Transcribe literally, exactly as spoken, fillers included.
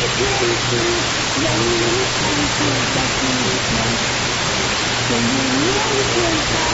天使，让你看见在心里头，千年年天长。